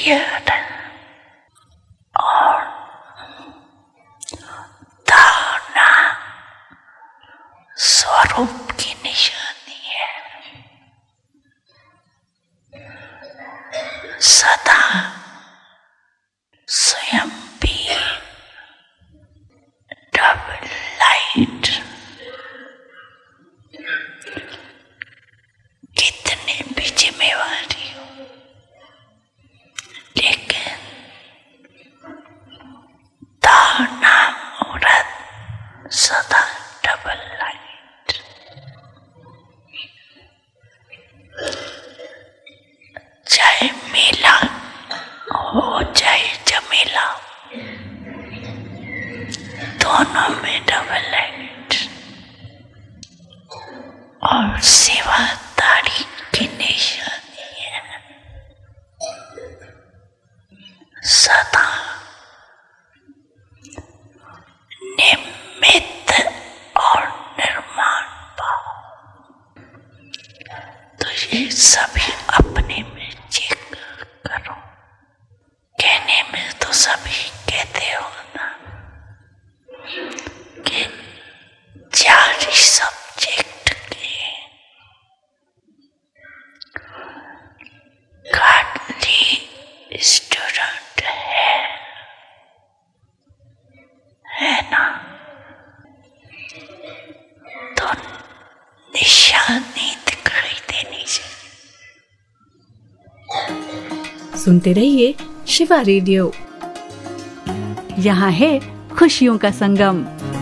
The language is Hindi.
क्लियर और धारणा स्वरूप की निशानी है। सदा स्वयं भी डबल लाइट कितने भी जिम्मेवारी हो, लेकिन धारणा मूर्त सदा डबल लाइट। चाहे मेला हो चाहे जमेला, दोनों में डबल लाइट और सेवादारी की निशानी है। सदा निमित्त और निर्माण भाव। तो ये सभी अपने में चेक करो। कहने में तो सभी कहते हो ना कि 4 सब्जेक्ट के खाली स्टूडेंट है ना, तो निशानी दिखाई देनी चाहिए। सुनते रहिए शिवा रेडियो, यहाँ है खुशियों का संगम।